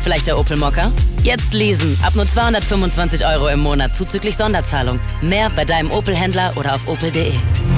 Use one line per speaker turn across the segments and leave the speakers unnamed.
Vielleicht der Opel Mokka? Jetzt leasen. Ab nur 225 € im Monat zuzüglich Sonderzahlung. Mehr bei deinem Opel-Händler oder auf opel.de.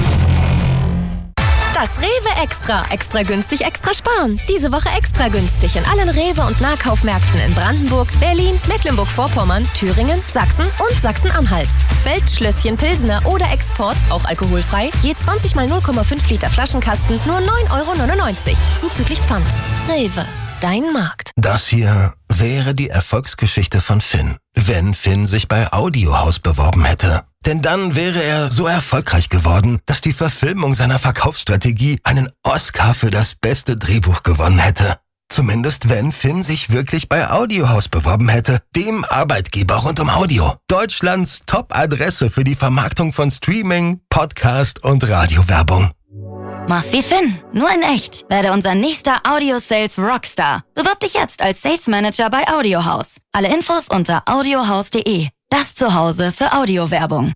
Das Rewe Extra. Extra günstig, extra sparen. Diese Woche extra günstig in allen Rewe- und Nahkaufmärkten in Brandenburg, Berlin, Mecklenburg-Vorpommern, Thüringen, Sachsen und Sachsen-Anhalt. Feldschlösschen, Pilsener oder Export, auch alkoholfrei, je 20 mal 0,5 Liter Flaschenkasten, nur 9,99 €. Zuzüglich Pfand. Rewe. Dein Markt.
Das hier wäre die Erfolgsgeschichte von Finn, wenn Finn sich bei Audiohaus beworben hätte. Denn dann wäre er so erfolgreich geworden, dass die Verfilmung seiner Verkaufsstrategie einen Oscar für das beste Drehbuch gewonnen hätte. Zumindest wenn Finn sich wirklich bei Audiohaus beworben hätte, dem Arbeitgeber rund um Audio. Deutschlands Top-Adresse für die Vermarktung von Streaming, Podcast und Radiowerbung.
Mach's wie Finn, nur in echt. Werde unser nächster Audio-Sales Rockstar. Bewirb dich jetzt als Sales Manager bei Audiohaus. Alle Infos unter audiohaus.de. Das Zuhause für Audiowerbung.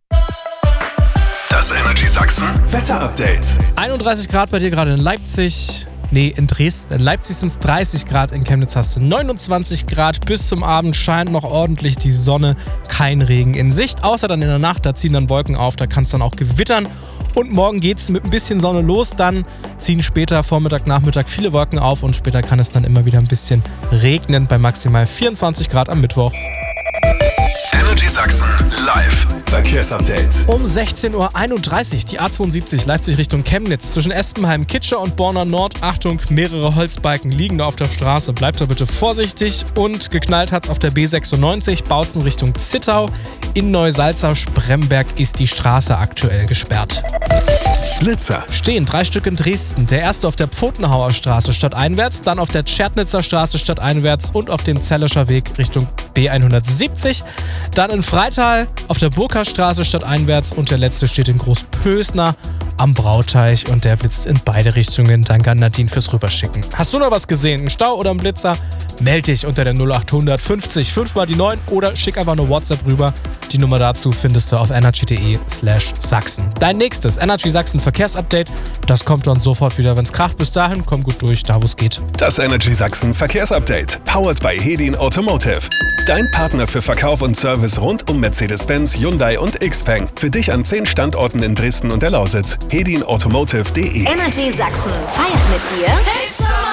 Das Energy Sachsen Wetter-Update.
31 Grad bei dir gerade in Leipzig. In Dresden. In Leipzig sind es 30 Grad, in Chemnitz hast du 29 Grad. Bis zum Abend scheint noch ordentlich die Sonne. Kein Regen in Sicht, außer dann in der Nacht. Da ziehen dann Wolken auf, da kann es dann auch gewittern. Und morgen geht's mit ein bisschen Sonne los. Dann ziehen später Vormittag, Nachmittag viele Wolken auf. Und später kann es dann immer wieder ein bisschen regnen bei maximal 24 Grad am Mittwoch.
Energy Sachsen live Verkehrsupdate.
Um 16:31 Uhr die A72 Leipzig Richtung Chemnitz zwischen Espenheim, Kitscher und Borna Nord. Achtung, mehrere Holzbalken liegen da auf der Straße. Bleibt da bitte vorsichtig. Und geknallt hat's auf der B96 Bautzen Richtung Zittau. In Neusalzach-Spremberg ist die Straße aktuell gesperrt.
Blitzer.
Stehen 3 Stück in Dresden. Der erste auf der Pfotenhauer Straße stadteinwärts, dann auf der Tschernitzer Straße stadteinwärts und auf dem Zellischer Weg Richtung B170. Dann in Freital auf der Burka-Straße stadteinwärts und der letzte steht in Großpösner am Brauteich und der blitzt in beide Richtungen. Danke an Nadine fürs Rüberschicken. Hast du noch was gesehen? Einen Stau oder einen Blitzer? Meld dich unter der 0800 50 5 mal die 9 oder schick einfach eine WhatsApp rüber. Die Nummer dazu findest du auf energy.de/Sachsen. Dein nächstes Energy Sachsen Verkehrsupdate, das kommt dann sofort wieder, wenn es kracht. Bis dahin, komm gut durch, da wo es geht.
Das Energy Sachsen Verkehrsupdate, powered by Hedin Automotive. Dein Partner für Verkauf und Service rund um Mercedes-Benz, Hyundai und Xpeng. Für dich an 10 Standorten in Dresden und der Lausitz. hedinautomotive.de.
Energy Sachsen feiert mit dir